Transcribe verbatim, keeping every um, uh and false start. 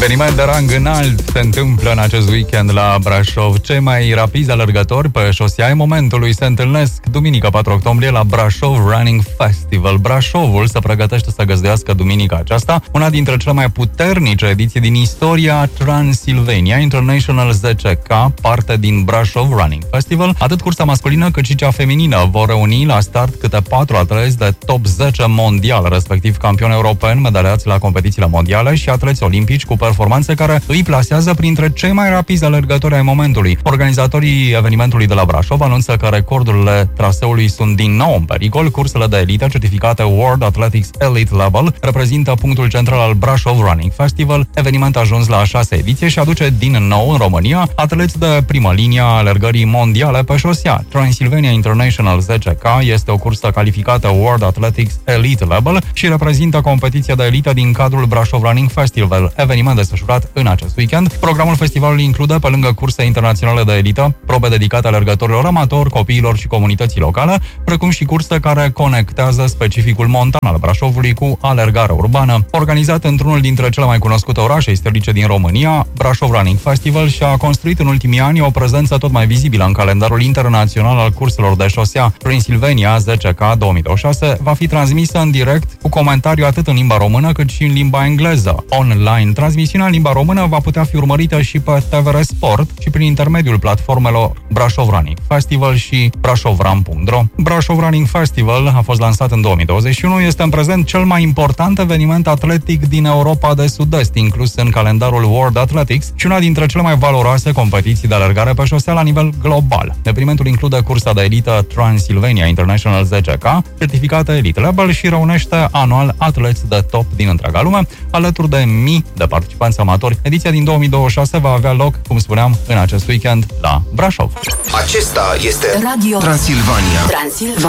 Eveniment de rang înalt se întâmplă în acest weekend la Brașov. Cei mai rapizi alergători pe șosea momentului se întâlnesc duminică patru octombrie la Brașov Running Festival. Brașovul se pregătește să găzduiască duminica aceasta una dintre cele mai puternice ediții din istoria Transilvania International zece K, parte din Brașov Running Festival. Atât cursa masculină cât și cea feminină vor reuni la start câte patru atleți de top zece mondial, respectiv campioni europeni, medaliați la competițiile mondiale și atleți olimpici cu performanțe care îi plasează printre cei mai rapizi alergători ai momentului. Organizatorii evenimentului de la Brașov anunță că recordurile traseului sunt din nou în pericol. Cursele de elită certificate World Athletics Elite Level reprezintă punctul central al Brașov Running Festival. Eveniment a ajuns la a șasea ediție și aduce din nou în România atleți de primă linie a alergării mondiale pe șosea. Transilvania International zece K este o cursă calificată World Athletics Elite Level și reprezintă competiția de elită din cadrul Brașov Running Festival, eveniment desfășurat în acest weekend. Programul festivalului include, pe lângă curse internaționale de elită, probe dedicate alergătorilor amatori, copiilor și comunității locale, precum și curse care conectează specificul montan al Brașovului cu alergarea urbană. Organizat într-unul dintre cele mai cunoscute orașe istorice din România, Brașov Running Festival și-a construit în ultimii ani o prezență tot mai vizibilă în calendarul internațional al curselor de șosea. Transilvania zece K două mii douăzeci și șase va fi transmisă în direct cu comentariu atât în limba română cât și în limba engleză. Online, transmisiunea în limba română va putea fi urmărită și pe T V R Sport și prin intermediul platformelor Brașov Running Festival și brașovran punct ro. Brașov Running Festival a fost lansat în două mii douăzeci și unu, este în prezent cel mai important eveniment atletic din Europa de Sud-Est, inclus în calendarul World Athletics și una dintre cele mai valoroase competiții de alergare pe șosea la nivel global. Evenimentul include cursa de elită Transilvania International zece K, certificată Elite Level și reunește anual atleți de top din întreaga lume, alături de mii de participanți amatori. Ediția din două mii douăzeci și șase va avea loc, cum spuneam, în acest weekend la Brașov. Acesta este Radio Transilvania. Transilvania.